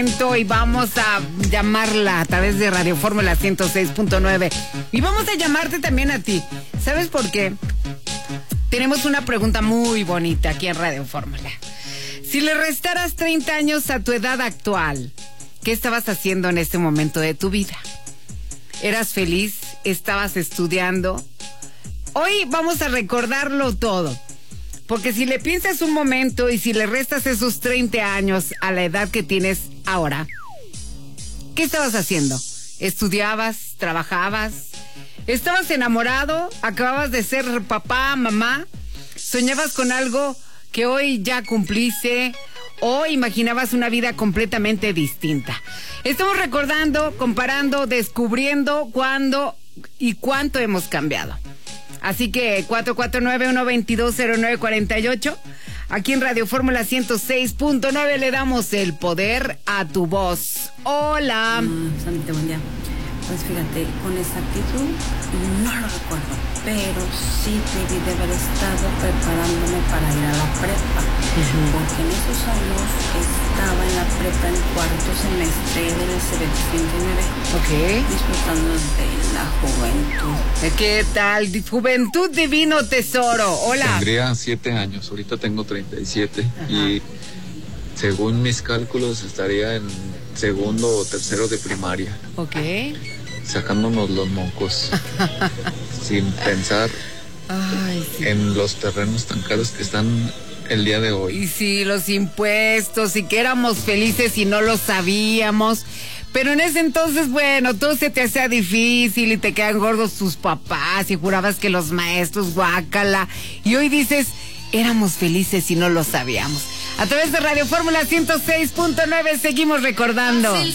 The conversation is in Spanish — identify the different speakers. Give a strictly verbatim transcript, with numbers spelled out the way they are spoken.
Speaker 1: Y vamos a llamarla a través de Radio Fórmula ciento seis punto nueve. Y vamos a llamarte también a ti. ¿Sabes por qué? Tenemos una pregunta muy bonita aquí en Radio Fórmula. Si le restaras treinta años a tu edad actual, ¿qué estabas haciendo en este momento de tu vida? ¿Eras feliz? ¿Estabas estudiando? Hoy vamos a recordarlo todo. Porque si le piensas un momento y si le restas esos treinta años a la edad que tienes ahora, ¿qué estabas haciendo? ¿Estudiabas? ¿Trabajabas? ¿Estabas enamorado? ¿Acababas de ser papá, mamá? ¿Soñabas con algo que hoy ya cumpliste? ¿O imaginabas una vida completamente distinta? Estamos recordando, comparando, descubriendo cuándo y cuánto hemos cambiado. Así que cuatro cuatro nueve, uno dos dos, cero nueve cuatro ocho. Aquí en Radio Fórmula ciento seis punto nueve le damos el poder a tu voz. Hola.
Speaker 2: Uh, Sandita, buen día. Pues fíjate, con exactitud no lo recuerdo, pero sí debí de haber estado preparándome para ir a la prepa, uh-huh. porque en esos años estaba en la prepa en cuarto semestre del C B T ciento nueve,
Speaker 1: okay.
Speaker 2: disfrutando de la juventud.
Speaker 1: ¿Qué tal? Juventud divino tesoro. Hola.
Speaker 3: Tendría siete años, ahorita tengo treinta y siete. Ajá. Y según mis cálculos estaría en segundo o tercero de primaria.
Speaker 1: Ok.
Speaker 3: Sacándonos los mocos sin pensar
Speaker 1: Ay, sí.
Speaker 3: en los terrenos tan caros que están el día de hoy.
Speaker 1: Y sí, los impuestos y que éramos felices y no lo sabíamos. Pero en ese entonces, bueno, todo se te hacía difícil y te quedan gordos tus papás y jurabas que los maestros, guácala. Y hoy dices, éramos felices y no lo sabíamos. A través de Radio Fórmula ciento seis punto nueve seguimos recordando.